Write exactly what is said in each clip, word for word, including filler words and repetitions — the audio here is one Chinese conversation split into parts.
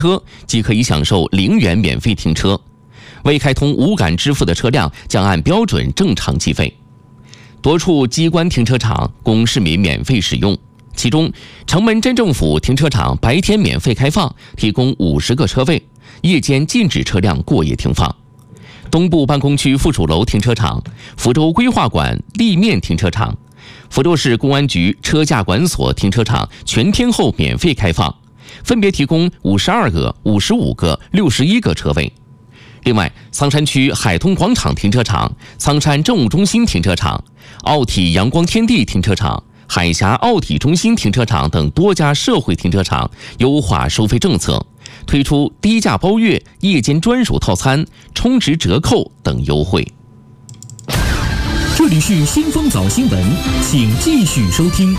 车即可以享受零元免费停车。未开通无感支付的车辆将按标准正常计费。多处机关停车场供市民免费使用，其中城门镇政府停车场白天免费开放，提供五十个车位，夜间禁止车辆过夜停放。东部办公区附属楼停车场、福州规划馆立面停车场、福州市公安局车驾管所停车场全天候免费开放，分别提供五十二个、五十五个、六十一个车位。另外，苍山区海通广场停车场、苍山政务中心停车场、奥体阳光天地停车场、海峡奥体中心停车场等多家社会停车场优化收费政策，推出低价包月、夜间专属套餐、充值折扣等优惠。 这里是新风早新闻，请继续收听。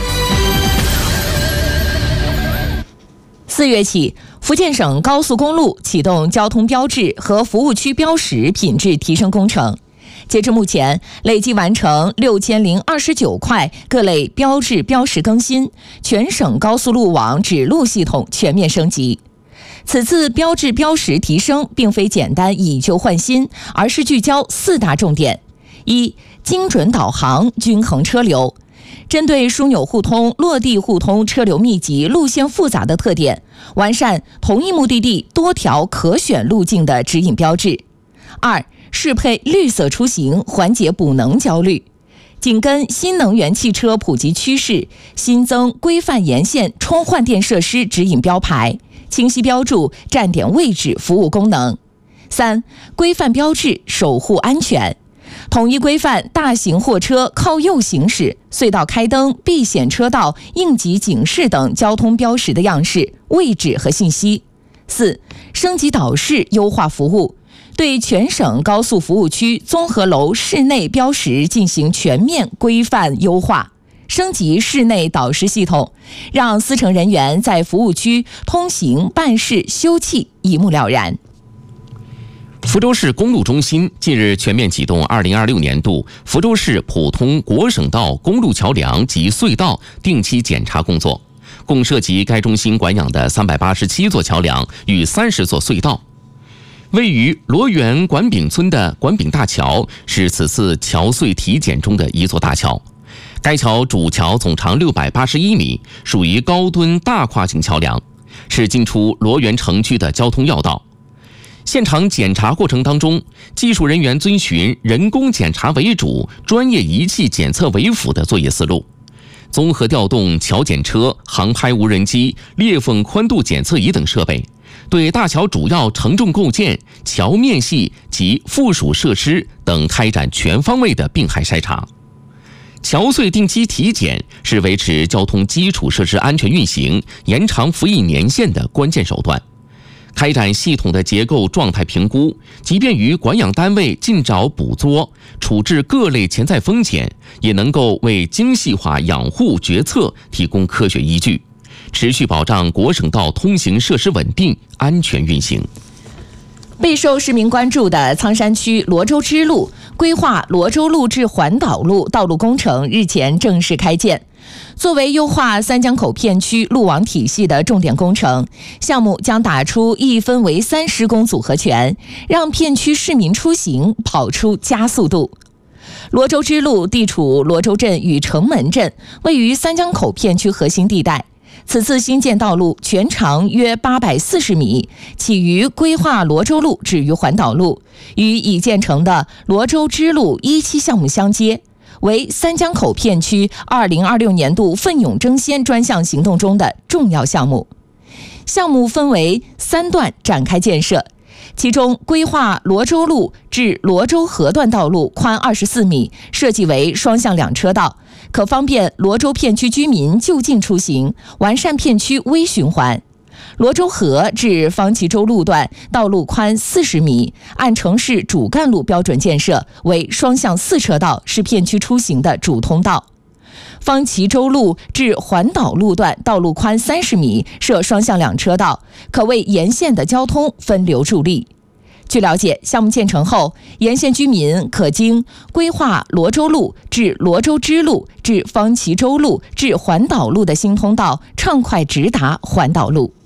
四月起，福建省高速公路启动交通标志和服务区标识品质提升工程。截至目前，累计完成六千零二十九块各类标志标识更新，全省高速路网指路系统全面升级。此次标志标识提升并非简单以旧换新，而是聚焦四大重点：一、精准导航，均衡车流。针对枢纽互通、落地互通车流密集、路线复杂的特点，完善同一目的地多条可选路径的指引标志。二、适配绿色出行，缓解补能焦虑。紧跟新能源汽车普及趋势，新增规范沿线充换电设施指引标牌，清晰标注站点位置、服务功能。三、规范标志，守护安全。统一规范大型货车靠右行驶、隧道开灯、避险车道、应急警示等交通标识的样式、位置和信息。四、升级导视，优化服务，对全省高速服务区综合楼室内标识进行全面规范优化，升级室内导视系统，让司乘人员在服务区通行、办事、休憩一目了然。 福州市公路中心近日全面启动二零二六年度福州市普通国省道公路桥梁及隧道定期检查工作，共涉及该中心管养的三百八十七座桥梁与三十座隧道。位于罗源管丙村的管丙大桥是此次桥隧体检中的一座大桥，该桥主桥总长六百八十一米，属于高墩大跨型桥梁，是进出罗源城区的交通要道。现场检查过程当中，技术人员遵循人工检查为主、专业仪器检测为辅的作业思路，综合调动桥检车、航拍无人机、裂缝宽度检测仪等设备，对大桥主要承重构件、桥面系及附属设施等开展全方位的并海筛查。桥隧定期体检是维持交通基础设施安全运行、延长服役年限的关键手段。开展系统的结构状态评估，即便于管养单位尽早捕捉、处置各类潜在风险，也能够为精细化养护决策提供科学依据，持续保障国省道通行设施稳定、安全运行。 备受市民关注的苍山区罗州支路规划罗州路至环岛路道路工程日前正式开建。作为优化三江口片区路网体系的重点工程，项目将打出一分为三施工组合拳，让片区市民出行跑出加速度。罗州支路地处罗州镇与城门镇，位于三江口片区核心地带。此次新建道路全长约八百四十米，起于规划罗州路至于环岛路，与已建成的罗州支路一期项目相接，为三江口片区二零二六年度奋勇争先专项行动中的重要项目。项目分为三段展开建设，其中规划罗州路至罗州河段道路宽二十四米，设计为双向两车道，可方便罗州片区居民就近出行，完善片区微循环。罗州河至方旗洲路段道路宽四十米，按城市主干路标准建设，为双向四车道，是片区出行的主通道。方旗洲路至环岛路段道路宽三十米，设双向两车道，可为沿线的交通分流助力。据了解，项目建成后，沿线居民可经规划罗州路至罗州支路至方旗洲路至环岛路的新通道，畅快直达环岛路。